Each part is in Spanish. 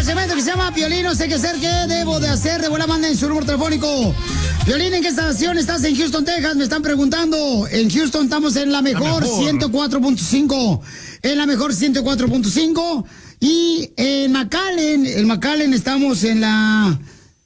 segmento que se llama Piolín, no sé qué hacer, qué debo de hacer. De buena manda en su número telefónico. Piolín, ¿en qué estación estás? En Houston, Texas, me están preguntando. En Houston estamos en la mejor 104.5. En la mejor 104.5. Y en McAllen estamos en la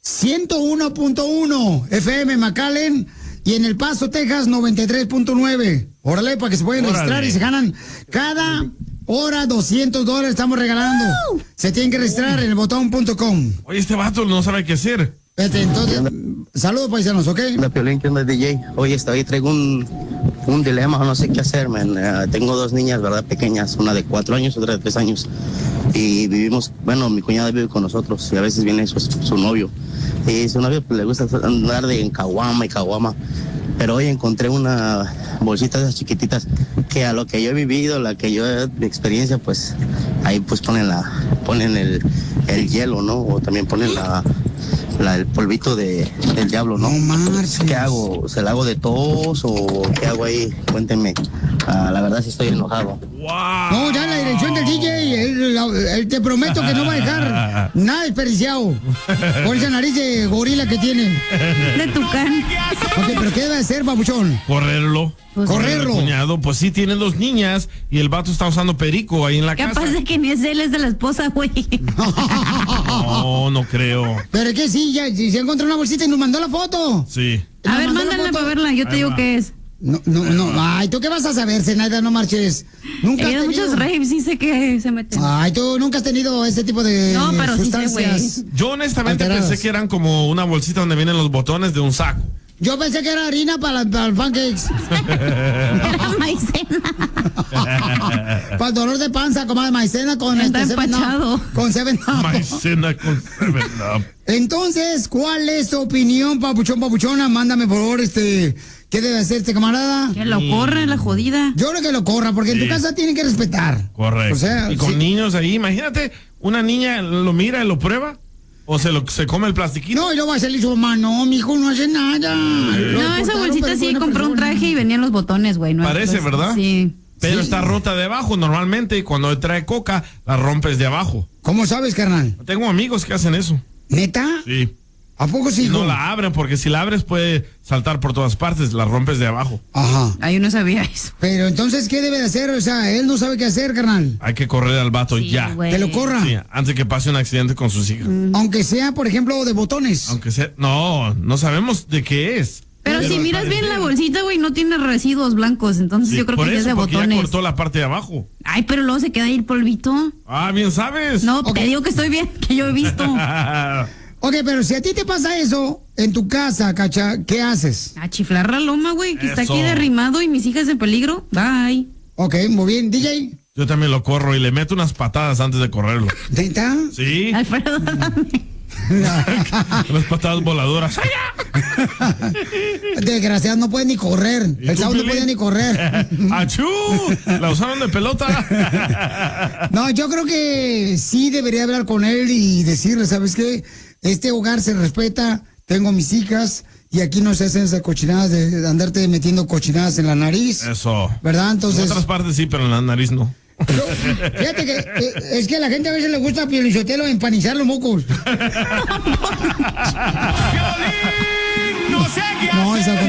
101.1 FM McAllen. Y en El Paso, Texas, 93.9. Órale, para que se puedan registrar y se ganan cada hora $200 estamos regalando. Se tienen que registrar en elbotón.com. Oye, este vato no sabe qué hacer. Entonces, saludos paisanos, ¿ok? Hola, Piolín, ¿qué onda, DJ? Oye, hoy traigo un dilema, no sé qué hacer, man. Tengo dos niñas, ¿verdad? Pequeñas, una de 4 años, otra de 3 años. Y vivimos, bueno, mi cuñada vive con nosotros y a veces viene su novio. Y su novio pues, le gusta andar en caguama. Pero hoy encontré una bolsita de esas chiquititas que a lo que yo he vivido, mi experiencia, pues ahí pues ponen el hielo, ¿no? O también ponen el polvito del diablo, ¿no? No marches. ¿Qué hago? ¿Se la hago de tos o qué hago ahí? Cuéntenme. La verdad sí estoy enojado. Wow. No, ya la dirección del DJ, él te prometo que no va a dejar nada desperdiciado por esa nariz de gorila que tiene. De tucán. Ok, pero ¿qué debe hacer, babuchón? Correrlo. Correrlo. El cuñado, pues sí, tiene 2 niñas y el vato está usando perico ahí en la casa. Capaz de que ni es él, es de la esposa, güey. No creo. Pero es que sí, ya si se encontró una bolsita y nos mandó la foto. Sí. A ver, mándala para verla, yo te digo qué es. No. Ay, ¿tú qué vas a saber, Zenaida? No marches. Nunca has He ido a tenido... muchos raves, sí sé que se meten. Ay, tú nunca has tenido ese tipo de No, pero sí sé, sustancias. Yo honestamente alteradas. pensé que eran como una bolsita donde vienen los botones de un saco. Yo pensé que era harina para los pancakes. Era maicena. Para el dolor de panza, como de maicena con Está Seven Up. empachado. Con Seven Up. Maicena con 7-Up. Entonces, ¿cuál es tu opinión, papuchona? Mándame, por favor, ¿qué debe hacer este camarada? Que lo corre, la jodida. Yo creo que lo corra, porque en tu casa tienen que respetar. Correcto. O sea, y con sí. niños ahí, imagínate, una niña lo mira y lo prueba. ¿O se come el plastiquito? No, y luego va a salir su mamá. No, mijo, no hace nada. No, esa bolsita sí compró un traje y venían los botones, güey. No, Parece, pues, ¿verdad? Sí. Pero Sí. está rota de abajo. Normalmente cuando trae coca, la rompes de abajo. ¿Cómo sabes, carnal? Tengo amigos que hacen eso. ¿Neta? Sí. ¿A poco sí, Y no hijo? la abren porque si la abres puede saltar por todas partes. La rompes de abajo. Ajá. Ay, yo no sabía eso. Pero entonces, ¿qué debe de hacer? O sea, él no sabe qué hacer, carnal. Hay que correr al vato Sí, ya. güey. Que lo corra. Sí, antes que pase un accidente con sus hijas. Aunque sea, por ejemplo, de botones. Aunque sea... No sabemos de qué es. Pero si miras bien la bolsita, güey, no tiene residuos blancos. Entonces Sí, yo creo por que ya es eso, de porque ya botones. cortó la parte de abajo. Ay, pero luego se queda ahí el polvito. Ah, bien sabes. No, Ok. te digo que estoy bien, que yo he visto. Ok, pero si a ti te pasa eso en tu casa, Cacha, ¿qué haces? A chiflar la loma, güey, que está Eso. aquí derrimado y mis hijas en peligro. Bye. Ok, muy bien. DJ, Yo también lo corro y le meto unas patadas antes de correrlo. ¿neta? Sí, Alfredo, dame. unas patadas voladoras. Desgraciado, no puede ni correr. ¿Y El tú, sábado no Piolín? puede ni correr. ¡Achú! ¿La usaron de pelota? No, yo creo que sí debería hablar con él y decirle, ¿sabes qué? Este hogar se respeta, tengo mis hijas y aquí no se hacen esas cochinadas de andarte metiendo cochinadas en la nariz. Eso. ¿Verdad? En Entonces, otras partes sí, pero en la nariz no. fíjate que es que a la gente a veces le gusta a Piolichotelo empanizar los mocos. No sé qué No, esa